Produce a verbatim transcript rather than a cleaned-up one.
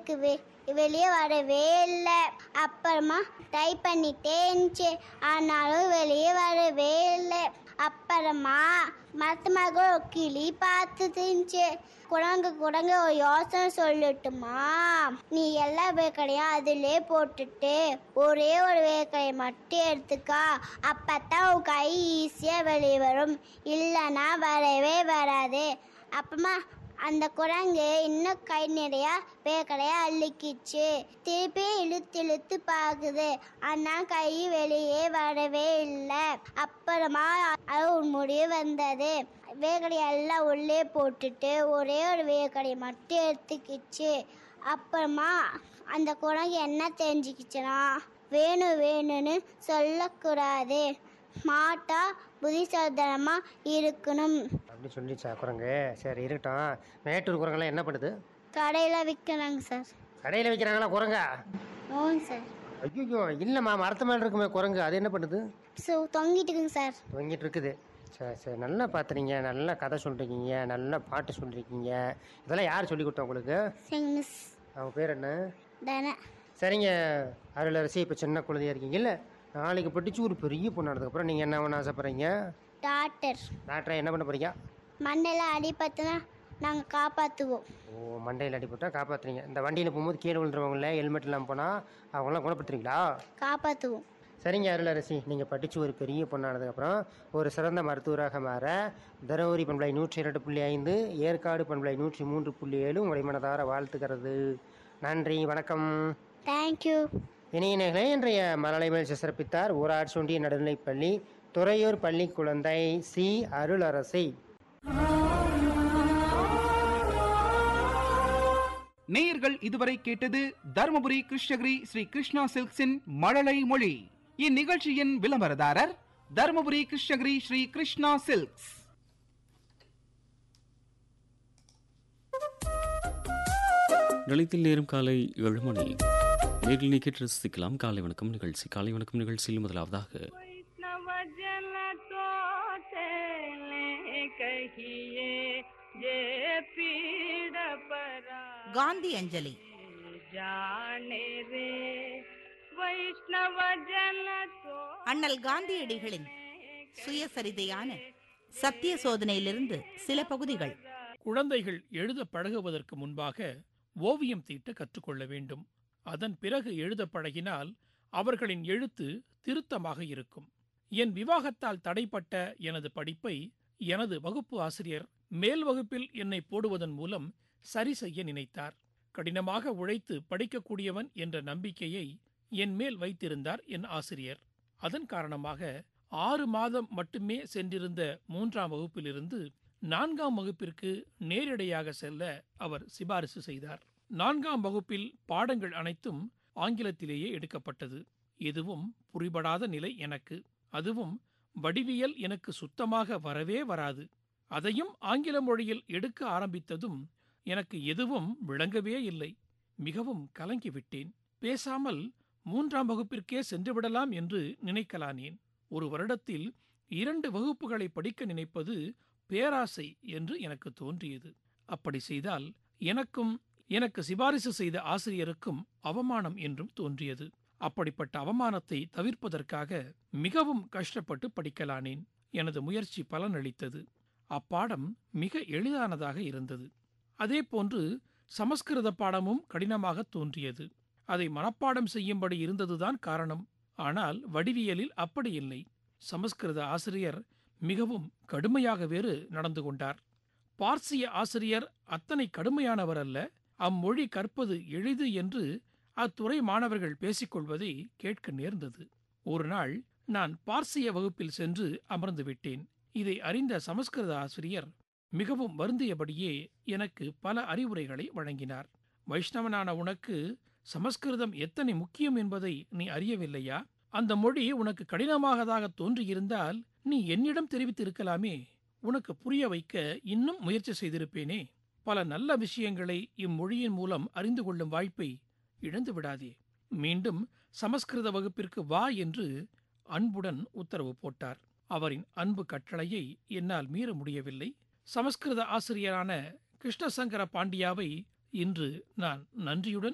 வெளியே வரவே இல்லை. அப்புறமா ட்ரை பண்ணிட்டே இருந்துச்சு, ஆனாலும் வெளியே வரவே இல்லை. அப்புறமா மரத்துமாக ஒரு கிளி பார்த்துருந்துச்சு. குரங்கு குரங்கு ஒரு யோசனை சொல்லட்டுமா, நீ எல்லா வேர்க்கடையும் அதிலே போட்டுட்டு ஒரே ஒரு வேர்க்கடையை மட்டும் எடுத்துக்கா, அப்பத்தான் உன் கை ஈஸியா வெளியே வரும், இல்லைன்னா வரவே வராது. அப்புறமா அந்த குரங்கு இன்னும் கை நிறைய வேர்க்கடையா அள்ளிக்கிச்சு. திருப்பி இழுத்து இழுத்து பார்க்குது, ஆனால் கை வெளியே வரவே இல்லை. அப்புறமா அது ஒரு முடிவு வந்தது. வேர்க்கடையை எல்லாம் உள்ளே போட்டுட்டு ஒரே ஒரு வேர்க்கடையை மட்டும் எடுத்துக்கிச்சு. அப்புறமா அந்த குரங்கு என்ன தெரிஞ்சுக்கிச்சுன்னா, வேணும் வேணும்னு சொல்லக்கூடாது, மாட்டா புத்திசாலித்தனமா இருக்கணும் அப்படி சொல்லிச்சா குரங்கு? சரி இருக்கட்டும். மேட்டூர் குரங்கெல்லாம் என்ன பண்ணுது? கடையில் விற்கிறாங்க சார். கடையில் விற்கிறாங்களா குரங்கா? ஓங்க சார். ஐயோ இல்லைம்மா, மரத்து மேலே இருக்குமே குரங்கு, அது என்ன பண்ணுது? ஸோ தொங்கிட்டு இருக்குங்க சார். தொங்கிட்டு இருக்குது. சரி சரி, நல்லா பார்த்துறீங்க, நல்லா கதை சொல்லிருக்கீங்க, நல்லா பாட்டு சொல்லியிருக்கீங்க. இதெல்லாம் யார் சொல்லி கொடுத்தா உங்களுக்கு? மிஸ். அவங்க பேர் என்ன? தானே. சரிங்க அருளரசி, இப்போ சின்ன குழந்தையா இருக்கீங்கல்ல, நாளைக்கு படித்து ஒரு பெரிய பொண்ணானதுக்கப்புறம் நீங்கள் என்ன பண்ண ஆசைப்பட்றீங்க? டாக்டர். டாக்டரை என்ன பண்ண போகிறீங்க? மண்டையில் அடிபட்டுனா நாங்கள் காப்பாற்றுவோம். ஓ, மண்டையில் அடிபட்டா காப்பாற்றுறீங்க. இந்த வண்டியில் போகும்போது கீழே விழுந்துருவாங்களே, ஹெல்மெட் இல்லாமல் போனால் அவங்களாம் குணப்படுத்துறீங்களா? காப்பாற்றுவோம். சரிங்க அருளரசி, நீங்கள் படித்து ஒரு பெரிய பொண்ணானதுக்கப்புறம் ஒரு சிறந்த மருத்துவராக மாற தருமபுரி பண்பலை நூற்றி இரண்டு புள்ளி ஐந்து, ஏற்காடு பண்பலை நூற்றி மூன்று புள்ளி ஏழு உங்களை மனதார வாழ்த்துக்கிறது. நன்றி, வணக்கம். தேங்க்யூ. இணையர்களே, இன்றைய மலலை மேல் சிறப்பித்தார் ஊராட்சி ஒன்றிய நடுநிலைப்பள்ளி துறையூர் பள்ளி குழந்தை சி அருளரசி. நேயர்கள் இதுவரை கேட்டது தருமபுரி கிருஷ்ணகிரி ஸ்ரீ கிருஷ்ணா சில்க்ஸின் மழலை மொழி. இந்நிகழ்ச்சியின் விளம்பரதாரர் தருமபுரி கிருஷ்ணகிரி ஸ்ரீ கிருஷ்ணா சில்க்ஸ். நிலையத்தில் நேரம் காலை ஏழு மணி. நேரில் நீ கேட்டு ரசிக்கலாம் காலை வணக்கம் நிகழ்ச்சி. காலை வணக்கம் நிகழ்ச்சியில் முதலாவதாக காந்தி அஞ்சலி. அண்ணல் காந்தியடிகளின் சுயசரிதையான சத்திய சோதனையிலிருந்து சில பகுதிகள். குழந்தைகள் எழுத பழகுவதற்கு முன்பாக ஓவியம் தீட்ட கற்றுக்கொள்ள வேண்டும். அதன் பிறகு எழுத பழகினால் அவர்களின் எழுத்து திருத்தமாக இருக்கும். என் விவாகத்தால் தடைப்பட்ட எனது படிப்பை எனது வகுப்பு ஆசிரியர் மேல் வகுப்பில் என்னை போடுவதன் மூலம் சரி செய்ய நினைத்தார். கடினமாக உழைத்து படிக்கக்கூடியவன் என்ற நம்பிக்கையை என் மேல் வைத்திருந்தார் என் ஆசிரியர். அதன் காரணமாக ஆறு மாதம் மட்டுமே சென்றிருந்த மூன்றாம் வகுப்பிலிருந்து நான்காம் வகுப்பிற்கு நேரடியாக செல்ல அவர் சிபாரிசு செய்தார். நான்காம் வகுப்பில் பாடங்கள் அனைத்தும் ஆங்கிலத்திலேயே எடுக்கப்பட்டது. எதுவும் புரிபடாத நிலை எனக்கு. அதுவும் வடிவியல் எனக்கு சுத்தமாக வரவே வராது. அதையும் ஆங்கில மொழியில் எடுக்க ஆரம்பித்ததும் எனக்கு எதுவும் விளங்கவே இல்லை. மிகவும் கலங்கிவிட்டேன். பேசாமல் மூன்றாம் வகுப்பிற்கே சென்றுவிடலாம் என்று நினைக்கலானேன். ஒரு வருடத்தில் இரண்டு வகுப்புகளை படிக்க நினைப்பது பேராசை என்று எனக்கு தோன்றியது. அப்படி செய்தால் எனக்கும் எனக்கு சிபாரிசு செய்த ஆசிரியருக்கும் அவமானம் என்றும் தோன்றியது. அப்படிப்பட்ட அவமானத்தை தவிர்ப்பதற்காக மிகவும் கஷ்டப்பட்டு படிக்கலானேன். எனது முயற்சி பலனளித்தது. அப்பாடம் மிக எளிதானதாக இருந்தது. அதே போன்று சமஸ்கிருத பாடமும் கடினமாக தோன்றியது. அதை மனப்பாடம் செய்யும்படி இருந்ததுதான் காரணம். ஆனால் வடிவியலில் அப்படி இல்லை. சமஸ்கிருத ஆசிரியர் மிகவும் கடுமையாக வேறு நடந்து கொண்டார். பார்சிய ஆசிரியர் அத்தனை கடுமையானவர் அல்ல. அம்மொழி கற்பது எளிது என்று அத்துறை மாணவர்கள் பேசிக்கொள்வதை கேட்க நேர்ந்தது. ஒரு நாள் நான் பார்சிய வகுப்பில் சென்று அமர்ந்து விட்டேன். இதை அறிந்த சமஸ்கிருத ஆசிரியர் மிகவும் வருந்தியபடியே எனக்கு பல அறிவுரைகளை வழங்கினார். வைஷ்ணவனான உனக்கு சமஸ்கிருதம் எத்தனை முக்கியம் என்பதை நீ அறியவில்லையா? அந்த மொழி உனக்கு கடினமாகதாக தோன்றியிருந்தால் நீ என்னிடம் தெரிவித்திருக்கலாமே. உனக்கு புரிய வைக்க இன்னும் முயற்சி செய்திருப்பேனே. பல நல்ல விஷயங்களை இம்மொழியின் மூலம் அறிந்து கொள்ளும் வாய்ப்பை இழந்து விடாதே. மீண்டும் சமஸ்கிருத வகுப்பிற்கு வா என்று அன்புடன் உத்தரவு போட்டார். அவரின் அன்பு கட்டளையை என்னால் மீற முடியவில்லை. சமஸ்கிருத ஆசிரியரான கிருஷ்ணசங்கர பாண்டியாவை இன்று நான் நன்றியுடன்